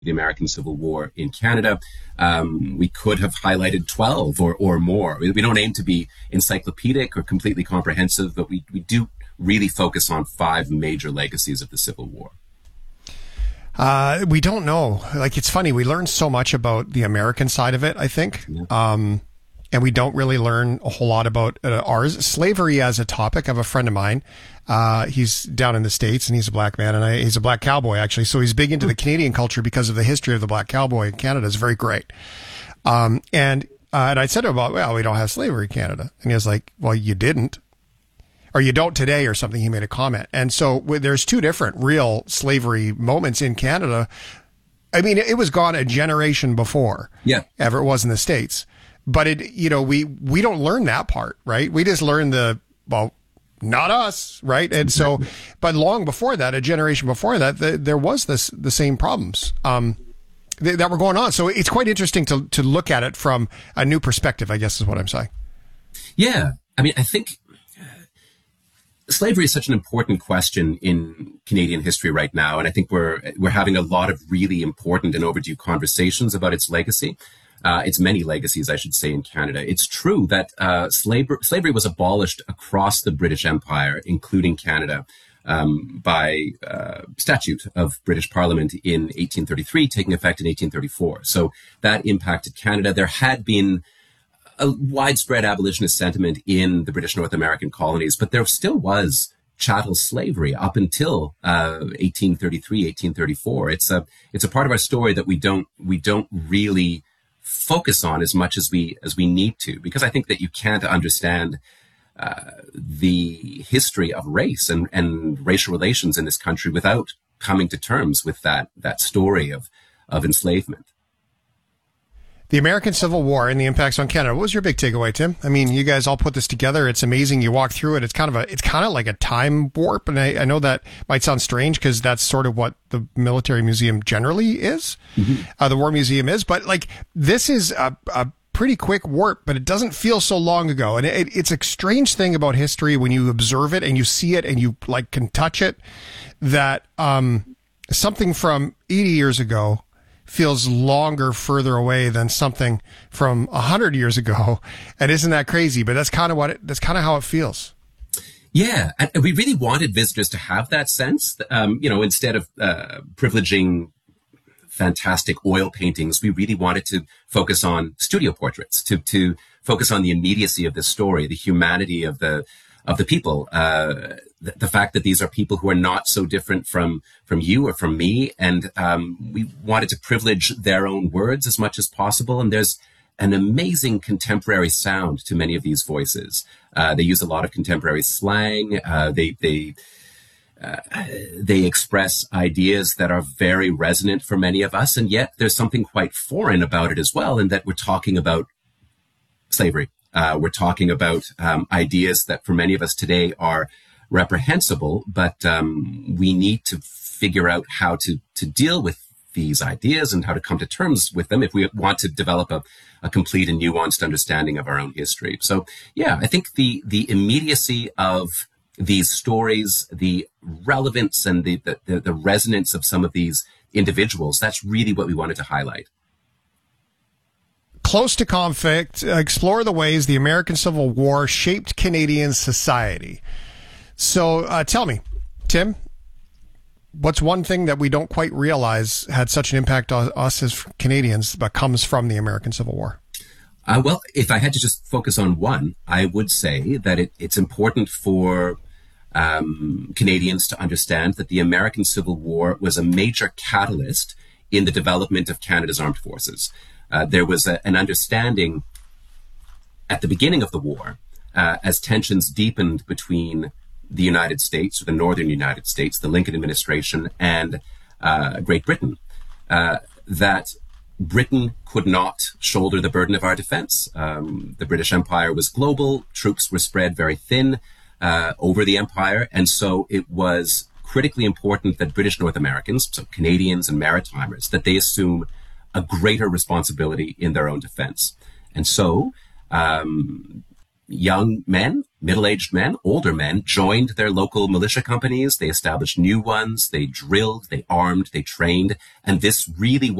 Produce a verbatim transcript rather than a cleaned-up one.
the American Civil War in Canada. Um, we could have highlighted twelve or, or more. We, we don't aim to be encyclopedic or completely comprehensive, but we, we do really focus on five major legacies of the Civil War. Uh, we don't know. Like, it's funny. We learned so much about the American side of it, I think. Yeah. Um, and we don't really learn a whole lot about uh, ours. Slavery as a topic. I have a friend of mine. Uh, he's down in the States and he's a black man and I, he's a black cowboy actually. So he's big into the Canadian culture because of the history of the black cowboy in Canada. It's very great. Um, and, uh, and I said to him about, well, we don't have slavery in Canada. And he was like, well, you didn't. Or you don't today or something. He made a comment. And so there's two different real slavery moments in Canada. I mean, it was gone a generation before yeah. ever it was in the States. But it, you know, we, we don't learn that part, right? We just learn the, well, not us, right? And so, but long before that, a generation before that, the, there was this, the same problems, um, th- that were going on. So it's quite interesting to, to look at it from a new perspective, I guess is what I'm saying. Yeah. I mean, I think slavery is such an important question in Canadian history right now. And I think we're, we're having a lot of really important and overdue conversations about its legacy. Uh, its many legacies, I should say, in Canada. It's true that uh, slavery, slavery was abolished across the British Empire, including Canada, um, by uh, statute of British Parliament in eighteen thirty-three, taking effect in eighteen thirty-four. So that impacted Canada. There had been a widespread abolitionist sentiment in the British North American colonies, but there still was chattel slavery up until uh, eighteen thirty-three, eighteen thirty-four. It's a it's a part of our story that we don't we don't really focus on as much as we as we need to, because I think that you can't understand uh, the history of race and, and racial relations in this country without coming to terms with that that story of of enslavement. The American Civil War and the impacts on Canada. What was your big takeaway, Tim? I mean, you guys all put this together. It's amazing. You walk through it. It's kind of a, it's kind of like a time warp. And I, I know that might sound strange because that's sort of what the military museum generally is. Mm-hmm. Uh, the War Museum is, but like this is a, a pretty quick warp, but it doesn't feel so long ago. And it, it's a strange thing about history when you observe it and you see it and you like can touch it, that, um, something from eighty years ago feels longer, further away than something from a hundred years ago. And isn't that crazy? But that's kind of what it, that's kind of how it feels. Yeah. And we really wanted visitors to have that sense. Um, you know, instead of, uh, privileging fantastic oil paintings, we really wanted to focus on studio portraits, to, to focus on the immediacy of this story, the humanity of the, of the people, uh, the, the fact that these are people who are not so different from, from you or from me. And, um, we wanted to privilege their own words as much as possible. And there's an amazing contemporary sound to many of these voices. Uh, they use a lot of contemporary slang. Uh, they, they, uh, they express ideas that are very resonant for many of us. And yet there's something quite foreign about it as well, in that we're talking about slavery. Uh, we're talking about um, ideas that for many of us today are reprehensible, but um, we need to figure out how to to deal with these ideas and how to come to terms with them if we want to develop a, a complete and nuanced understanding of our own history. So, yeah, I think the the immediacy of these stories, the relevance and the the, the resonance of some of these individuals, that's really what we wanted to highlight. Close to conflict, explore the ways the American Civil War shaped Canadian society. So uh, tell me, Tim, what's one thing that we don't quite realize had such an impact on us as Canadians, but comes from the American Civil War? Uh, well, if I had to just focus on one, I would say that it, it's important for um, Canadians to understand that the American Civil War was a major catalyst in the development of Canada's armed forces. Uh, there was a, an understanding at the beginning of the war, uh, as tensions deepened between the United States, or the northern United States, the Lincoln administration, and uh, Great Britain, uh, that Britain could not shoulder the burden of our defense. Um, the British Empire was global. Troops were spread very thin uh, over the empire. And so it was critically important that British North Americans, so Canadians and Maritimers, that they assume a greater responsibility in their own defense. And so um, young men middle-aged men, older men, joined their local militia companies. They established new ones. They drilled, they armed, they trained. And this really